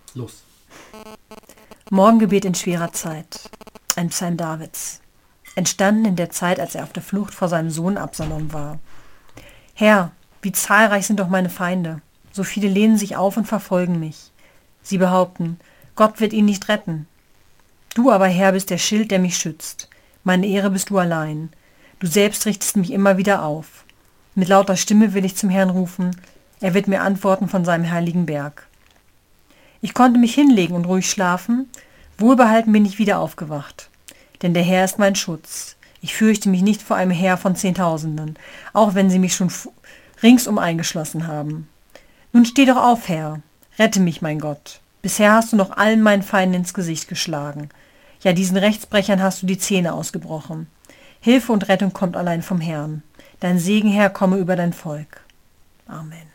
Los. Morgengebet in schwerer Zeit. Ein Psalm Davids. Entstanden in der Zeit, als er auf der Flucht vor seinem Sohn Absalom war. Herr, wie zahlreich sind doch meine Feinde. So viele lehnen sich auf und verfolgen mich. Sie behaupten, Gott wird ihn nicht retten. Du aber, Herr, bist der Schild, der mich schützt. Meine Ehre bist du allein. Du selbst richtest mich immer wieder auf. Mit lauter Stimme will ich zum Herrn rufen. Er wird mir antworten von seinem heiligen Berg. Ich konnte mich hinlegen und ruhig schlafen. Wohlbehalten bin ich wieder aufgewacht. Denn der Herr ist mein Schutz. Ich fürchte mich nicht vor einem Heer von Zehntausenden, auch wenn sie mich schon ringsum eingeschlossen haben. Nun steh doch auf, Herr. Rette mich, mein Gott. Bisher hast du noch allen meinen Feinden ins Gesicht geschlagen. Ja, diesen Rechtsbrechern hast du die Zähne ausgebrochen. Hilfe und Rettung kommt allein vom Herrn. Dein Segen, Herr, komme über dein Volk. Amen.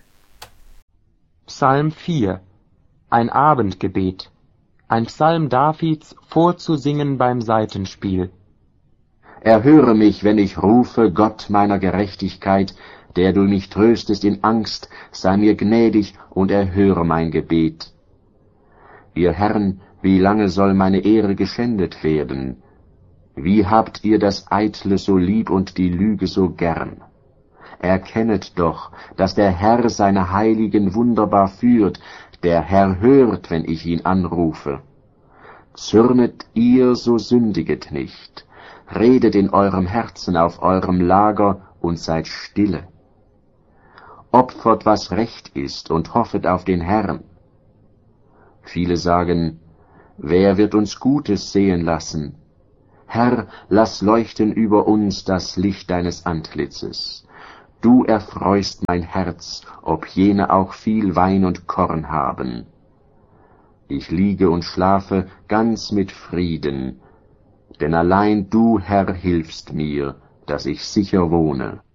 Psalm 4. Ein Abendgebet. Ein Psalm Davids vorzusingen beim Saitenspiel. Erhöre mich, wenn ich rufe, Gott meiner Gerechtigkeit, der du mich tröstest in Angst, sei mir gnädig und erhöre mein Gebet. Ihr Herren, wie lange soll meine Ehre geschändet werden? Wie habt ihr das Eitle so lieb und die Lüge so gern? Erkennet doch, dass der Herr seine Heiligen wunderbar führt, der Herr hört, wenn ich ihn anrufe. Zürnet ihr, so sündiget nicht. Redet in eurem Herzen auf eurem Lager und seid stille. Opfert, was recht ist, und hoffet auf den Herrn. Viele sagen, wer wird uns Gutes sehen lassen? Herr, lass leuchten über uns das Licht deines Antlitzes. Du erfreust mein Herz, ob jene auch viel Wein und Korn haben. Ich liege und schlafe ganz mit Frieden, denn allein du, Herr, hilfst mir, dass ich sicher wohne.